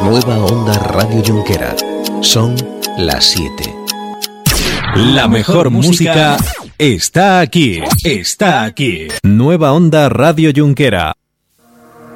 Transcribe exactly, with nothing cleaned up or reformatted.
Nueva Onda Radio Junquera. Son las siete. La mejor música está aquí, está aquí. Nueva Onda Radio Junquera.